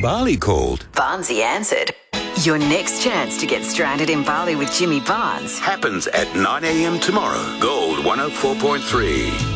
Bali called. Barnesy answered. Your next chance to get stranded in Bali with Jimmy Barnes Happens at 9 a.m. tomorrow. Gold 104.3.